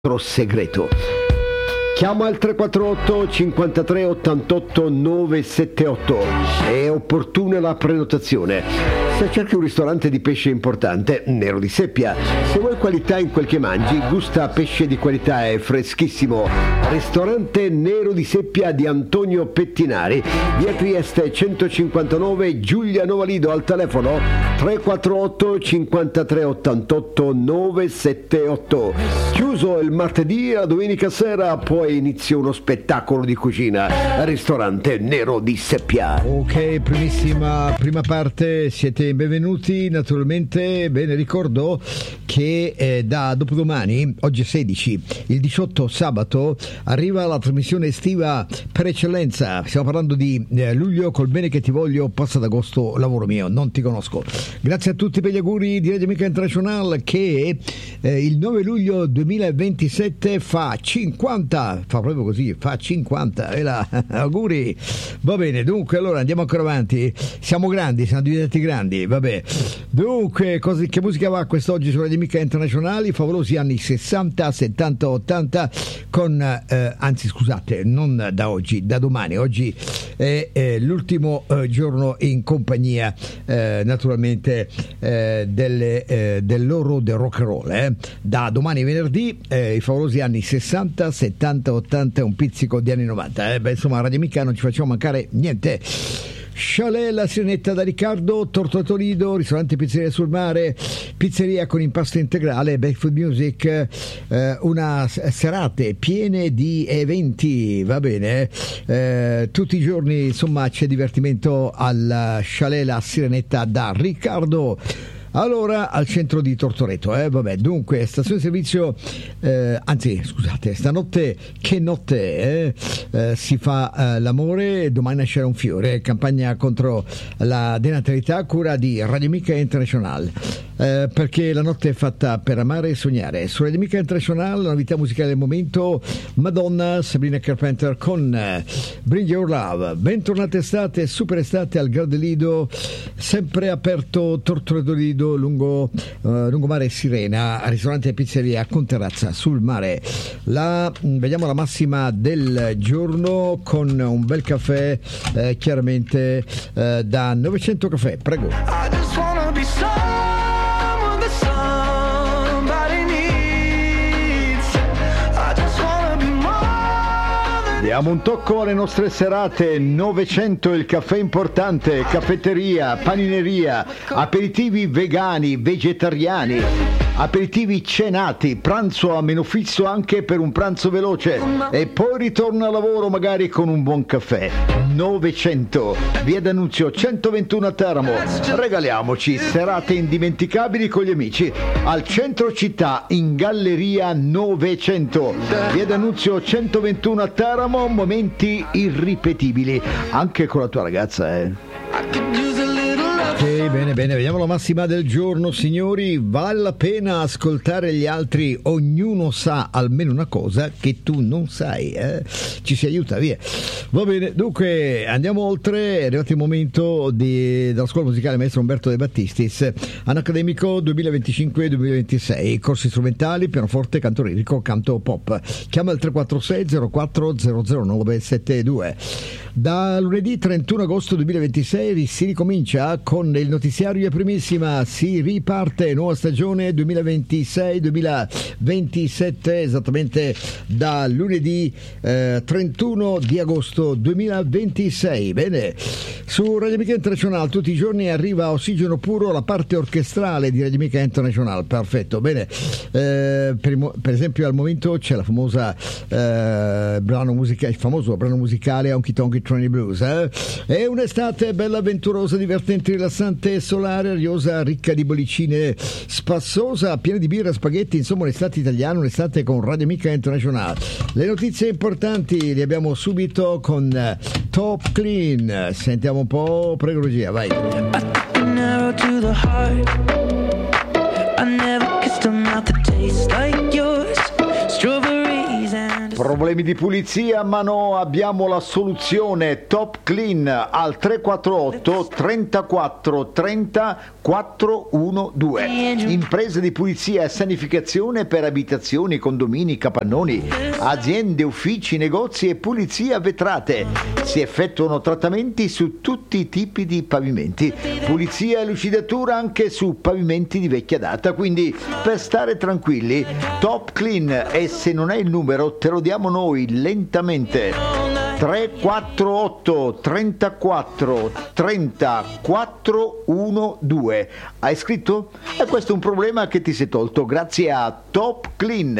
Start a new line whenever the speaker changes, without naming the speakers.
segreto. Chiama al 348 53 88 978. È opportuna la prenotazione. Se cerchi un ristorante di pesce importante, Nero di Seppia. Se vuoi qualità in quel che mangi, gusta pesce di qualità e freschissimo. Ristorante Nero di Seppia di Antonio Pettinari, via Trieste 159, Giuliano Valido, al telefono 348 53 88 978. Chiuso il martedì, la domenica sera poi inizia uno spettacolo di cucina. Ristorante Nero di Seppia.
Ok, prima parte, siete benvenuti naturalmente. Bene, ricordo che da dopodomani, oggi è 16, il 18 sabato, arriva la trasmissione estiva per eccellenza. Stiamo parlando di luglio, col bene che ti voglio, passa ad agosto, lavoro mio, non ti conosco. Grazie a tutti per gli auguri di Radio Amica International, che il 9 luglio 2027 fa 50, fa proprio così, fa 50, auguri. Va bene, dunque allora andiamo ancora avanti, siamo grandi, siamo diventati grandi, vabbè. Dunque, che musica va quest'oggi su Radio Amica International? I favolosi anni 60, 70, 80 con, anzi scusate, non da oggi, da domani. Oggi è l'ultimo giorno in compagnia naturalmente dell'oro del rock and roll. Da domani venerdì i favolosi anni 60, 70, 80 e un pizzico di anni 90. Insomma, a Radio Amica non ci facciamo mancare niente. Chalet La Sirenetta da Riccardo, Torto Lido, ristorante Pizzeria sul Mare, pizzeria con impasto integrale, Back Food Music, una serate piene di eventi, va bene, tutti i giorni insomma c'è divertimento al Chalet La Sirenetta da Riccardo. Allora, al centro di Tortoreto, vabbè, dunque, stazione di servizio, anzi, scusate, stanotte, che notte, si fa l'amore, domani nascerà un fiore, campagna contro la denatalità a cura di Radio Amica International, perché la notte è fatta per amare e sognare. Su Radio Amica International, la novità musicale del momento, Madonna, Sabrina Carpenter con Bring Your Love. Bentornata estate, super estate al Grande Lido, sempre aperto Tortoreto Lido, lungomare Sirena, ristorante e pizzeria con terrazza sul mare. Vediamo la massima del giorno con un bel caffè, chiaramente da 900 caffè, prego.
Diamo un tocco alle nostre serate. 900 il caffè importante, caffetteria, panineria, aperitivi vegani, vegetariani, aperitivi cenati, pranzo a meno fisso anche per un pranzo veloce e poi ritorno al lavoro magari con un buon caffè. 900, via D'Annunzio 121 a Teramo. Regaliamoci serate indimenticabili con gli amici al centro città in Galleria 900, via D'Annunzio 121 a Teramo. Momenti irripetibili anche con la tua ragazza,
Ok, bene, vediamo la massima del giorno, signori. Vale la pena ascoltare gli altri, ognuno sa almeno una cosa che tu non sai, ci si aiuta, via. Va bene, dunque andiamo oltre, è arrivato il momento della scuola musicale maestro Umberto De Battistis, anno accademico 2025-2026, corsi strumentali, pianoforte, canto lirico, canto pop. Chiama il 346 04 00972. Da lunedì 31 agosto 2026 si ricomincia con il notiziario primissima, si riparte nuova stagione 2026-2027 esattamente da lunedì 31 di agosto 2026. Bene, su Radio Amica International tutti i giorni arriva Ossigeno Puro, la parte orchestrale di Radio Amica International, perfetto. Bene, per esempio al momento c'è la famosa il famoso brano musicale Honky Tonky Train Blues, È un'estate bella, avventurosa, divertente, rilassante, solare, ariosa, ricca di bollicine, spassosa, piena di birra, spaghetti, insomma un'estate italiana, un'estate con Radio Amica International. Le notizie importanti le abbiamo subito con Top Clean. Sentiamo un po', prego regia, vai.
Problemi di pulizia? Ma no, abbiamo la soluzione. Top Clean al 348 34 30 412. Imprese di pulizia e sanificazione per abitazioni, condomini, capannoni, aziende, uffici, negozi e pulizia vetrate. Si effettuano trattamenti su tutti i tipi di pavimenti, pulizia e lucidatura anche su pavimenti di vecchia data, quindi per stare tranquilli Top Clean, e se non è il numero te lo diamo noi lentamente: 348 34 30 412. Hai scritto? E questo è un problema che ti sei tolto grazie a Top Clean.